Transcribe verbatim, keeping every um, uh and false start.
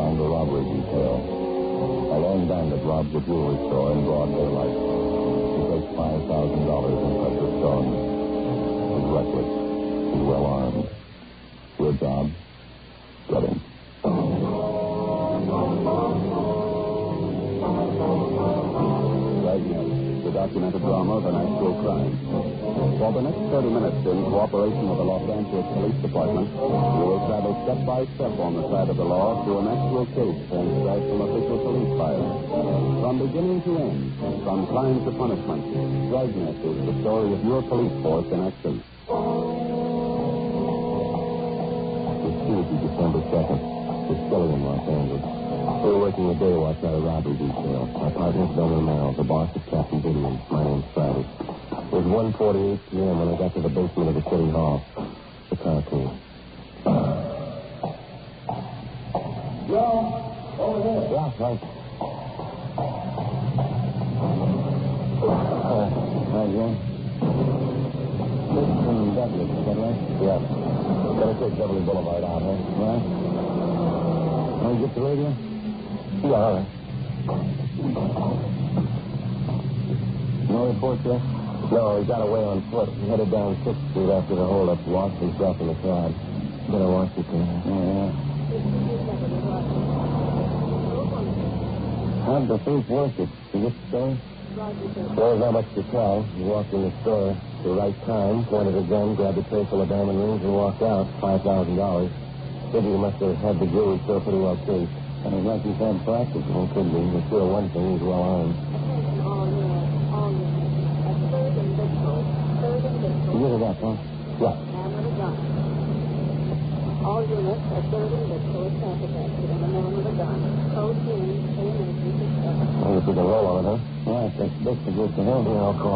found the robbery detail. A lone bandit robs a jewelry store in broad daylight. He takes five thousand dollars in precious stones. He's reckless. He's well armed. Your job? Get him. Dragnet, the documented drama of an actual crime. For the next thirty minutes, in cooperation with the Los Angeles Police Department, you will travel step by step on the side of the law through an actual case transcribed from official police files. From beginning to end, from crime to punishment, Dragnet is the story of your police force in action. It's Tuesday, December second. It's Philly in Los Angeles. We're working a day watch out of robbery detail. Our partner's Bill Romero. The boss is Captain Gideon. My name's Friday. It was one forty-eight p.m. when I got to the basement of the city hall. The car came. Joe, over here. Yeah, right. Uh, hi, Joe. This is from Douglas, is that right? Yeah. Gotta take Beverly Boulevard out, huh? Right. Want to get the radio? Yeah, all right. No report yet? No, he got away on foot. He headed down Sixth Street after the holdup, lost himself in the crowd. Better watch it, man. Yeah. How'd the thief work it? Did you get the store? There was not much to tell. He walked in the store at the right time, pointed a gun, grabbed a tray full of diamond rings, and walked out. five thousand dollars. Figured he must have had the jewelry store pretty well cased. And it's like he's had practice. Well, could be. But sure, one thing, he's well armed. You hear that, huh? Yeah. All units are third and Victor with traffic accident. A man with a gun. Code in, A M A three six seven. Well, if we can roll on it, huh? Yeah, if that's big to go to hell. Yeah, I'll call.